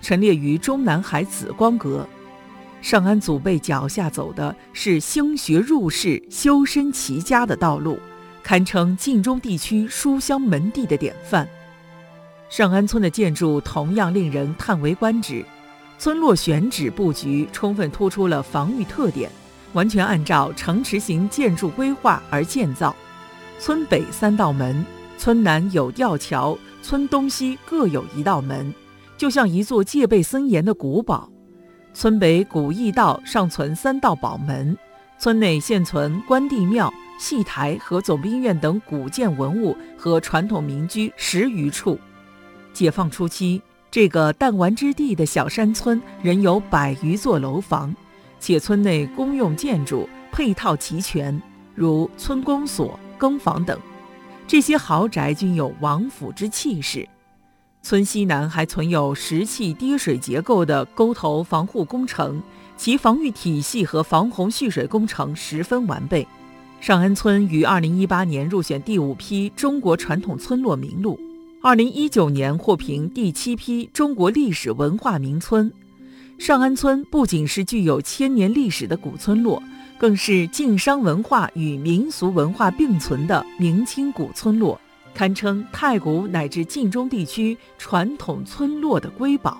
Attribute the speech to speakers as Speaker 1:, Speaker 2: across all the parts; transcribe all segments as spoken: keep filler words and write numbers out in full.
Speaker 1: 陈列于中南海紫光阁。尚安祖辈脚下走的是兴学入仕、修身齐家的道路，堪称晋中地区书香门第的典范。尚安村的建筑同样令人叹为观止，村落选址布局充分突出了防御特点，完全按照城池型建筑规划而建造。村北三道门，村南有吊桥，村东西各有一道门，就像一座戒备森严的古堡。村北古驿道尚存三道宝门，村内现存关帝庙、戏台和总兵院等古建文物和传统民居十余处。解放初期，这个弹丸之地的小山村仍有百余座楼房，且村内公用建筑配套齐全，如村公所、更房等，这些豪宅均有王府之气势。村西南还存有石砌跌水结构的沟头防护工程，其防御体系和防洪蓄水工程十分完备。尚安村于二零一八年入选第五批中国传统村落名录，二零一九年获评第七批中国历史文化名村。尚安村不仅是具有千年历史的古村落，更是晋商文化与民俗文化并存的明清古村落，堪称太谷乃至晋中地区传统村落的瑰宝。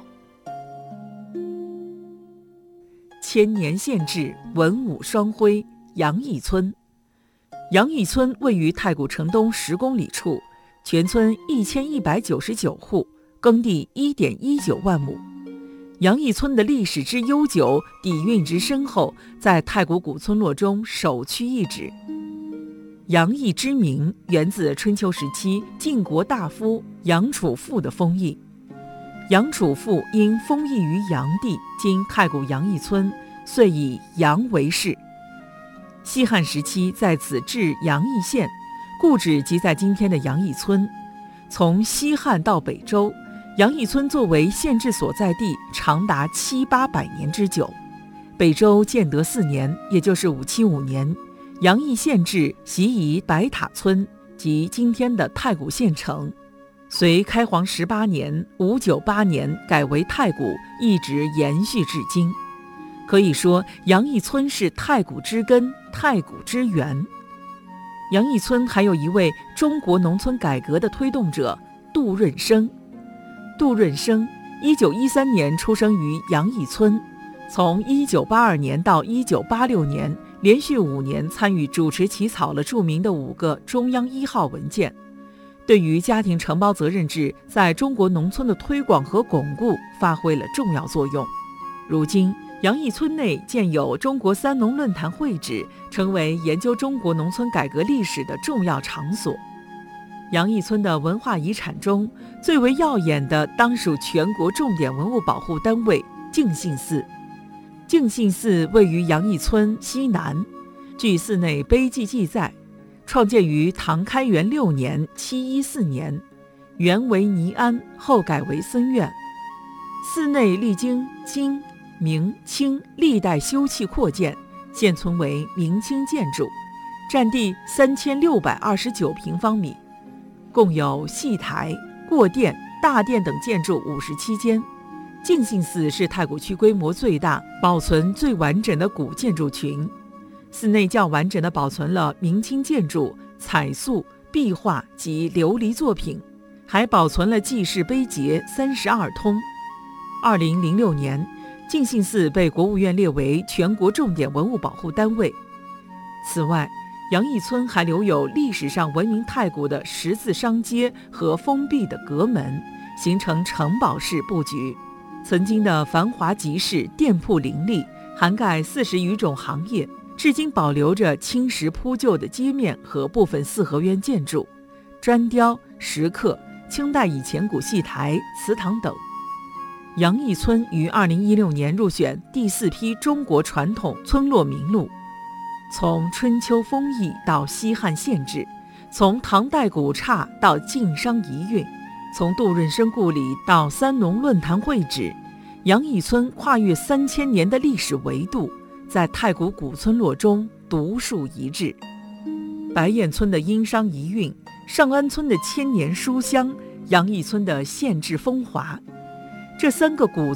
Speaker 1: 千年县治文武双辉，杨邑村。杨邑村位于太谷城东十公里处，全村一千一百九十九户，耕地一点一九万亩。杨邑村的历史之悠久，底蕴之深厚，在太谷古村落中首屈一指。杨邑之名源自春秋时期晋国大夫杨楚富的封邑。杨楚富因封邑于杨地，今太谷杨邑村，遂以杨为氏。西汉时期在此置杨邑县，故址即在今天的杨邑村。从西汉到北周，杨邑村作为县治所在地长达七八百年之久。北周建德四年，也就是五七五年，杨邑县治徙移白塔村，即今天的太谷县城。随开皇十八年五九八年改为太谷，一直延续至今。可以说，杨邑村是太谷之根，太谷之源。杨邑村还有一位中国农村改革的推动者杜润生。杜润生一九一三年出生于杨邑村，从一九八二年到一九八六年，连续五年参与主持起草了著名的五个中央一号文件，对于家庭承包责任制在中国农村的推广和巩固发挥了重要作用。如今，杨邑村内建有中国三农论坛会址，成为研究中国农村改革历史的重要场所。杨邑村的文化遗产中，最为耀眼的当属全国重点文物保护单位敬信寺。敬信寺位于杨邑村西南，据寺内碑记记载，创建于唐开元六年七一四年，原为尼庵，后改为僧院。寺内历经金、明、清历代修葺扩建，现存为明清建筑，占地三千六百二十九平方米，共有戏台、过殿、大殿等建筑五十七间。敬信寺是太谷区规模最大、保存最完整的古建筑群。寺内较完整地保存了明清建筑、彩塑、壁画及琉璃作品，还保存了记事碑碣三十二通。二零零六年，敬信寺被国务院列为全国重点文物保护单位。此外，杨邑村还留有历史上闻名太谷的十字商街和封闭的阁门，形成城堡式布局。曾经的繁华集市店铺林立，涵盖四十余种行业，至今保留着青石铺就的街面和部分四合院建筑、砖雕、石刻、清代以前古戏台、祠堂等。杨邑村于二零一六年入选第四批中国传统村落名录。从春秋封邑到西汉县制，从唐代古刹到晋商遗韵，从杜润生故里到三农论坛会址，杨邑村跨越三千年的历史维度，在太谷古村落中独树一帜。白燕村的殷商遗韵，尚安村的千年书香，杨邑村的县治风华，这三个古